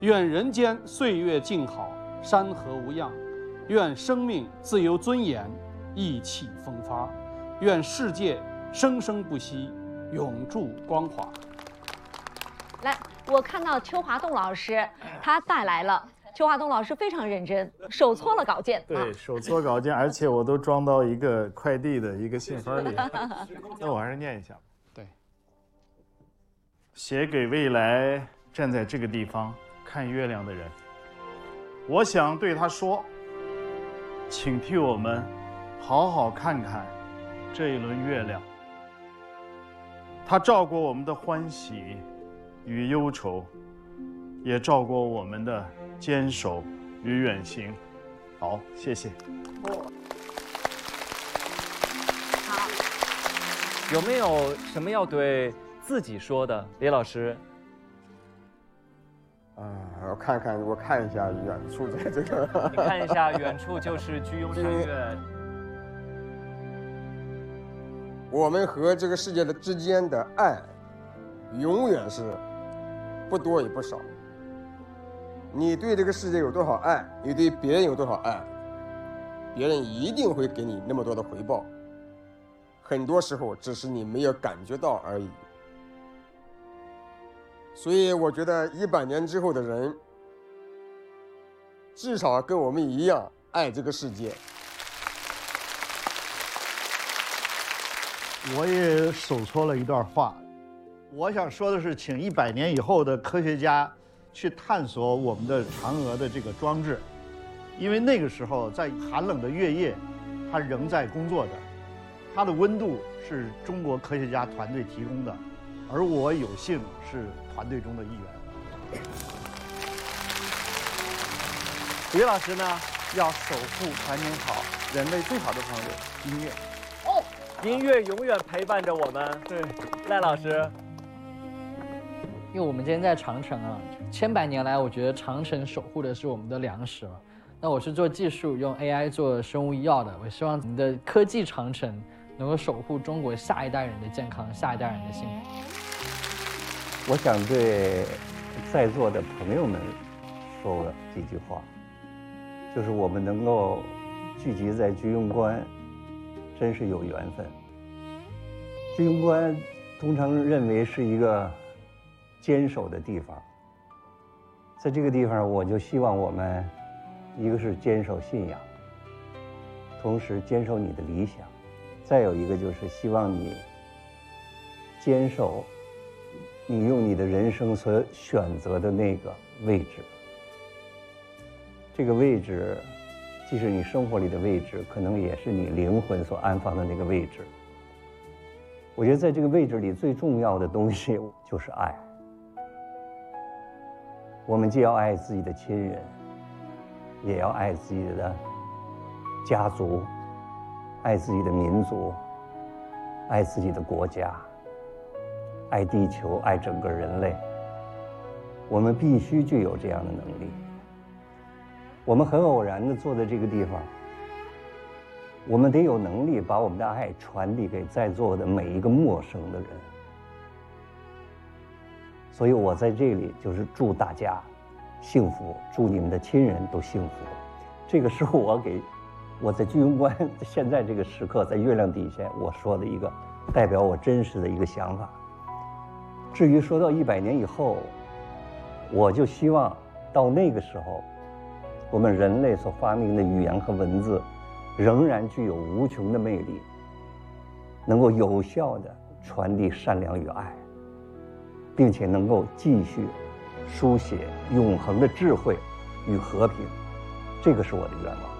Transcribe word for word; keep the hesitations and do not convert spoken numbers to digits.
愿人间岁月静好，山河无恙；愿生命自由尊严，意气风发；愿世界生生不息，永驻光华。 来，我看到邱华栋老师，他带来了。邱华栋老师非常认真，手搓了稿件。 对，啊、手搓稿件，而且我都装到一个快递的一个信封里。那我还是念一下。 对， 写给未来站在这个地方看月亮的人，我想对他说，请替我们好好看看这一轮月亮。它照过我们的欢喜与忧愁，也照过我们的坚守与远行。好，谢谢。 好， 有没有什么要对自己说的，李老师？ 啊、呃，我看看，我看一下远处的这个。 你看一下远处就是居庸山岳。 我们和这个世界的之间的爱，永远是不多也不少。你对这个世界有多少爱，你对别人有多少爱，别人一定会给你那么多的回报。很多时候只是你没有感觉到而已。所以我觉得一百年之后的人，至少跟我们一样爱这个世界。 我也手搓了一段话，我想说的是，请一百年以后的科学家去探索我们的嫦娥的这个装置，因为那个时候在寒冷的月夜，它仍在工作着，它的温度是中国科学家团队提供的，而我有幸是团队中的一员。 李老师呢，要守护传承好人类最好的朋友——音乐。哦，音乐永远陪伴着我们。对，赖老师。 因为我们今天在长城啊，千百年来，我觉得长城守护的是我们的粮食了。那我是做技术，用 A I 做生物医药的，我希望我们的科技长城能够守护中国下一代人的健康，下一代人的幸福。 我想对在座的朋友们说几句话，就是我们能够聚集在居庸关，真是有缘分。居庸关通常认为是一个坚守的地方，在这个地方，我就希望我们，一个是坚守信仰，同时坚守你的理想，再有一个就是希望你坚守你用你的人生所选择的那个位置。这个位置，既是你生活里的位置，可能也是你灵魂所安放的那个位置。我觉得在这个位置里最重要的东西就是爱。我们既要爱自己的亲人，也要爱自己的家族，爱自己的民族，爱自己的国家，爱地球，爱整个人类。我们必须具有这样的能力。我们很偶然地坐在这个地方，我们得有能力把我们的爱传递给在座的每一个陌生的人。所以我在这里就是祝大家幸福，祝你们的亲人都幸福。这个是我给我在居庸关现在这个时刻，在月亮底下我说的一个代表我真实的一个想法。至于说到一百年以后，我就希望到那个时候，我们人类所发明的语言和文字仍然具有无穷的魅力，能够有效地传递善良与爱，并且能够继续书写永恒的智慧与和平。这个是我的愿望。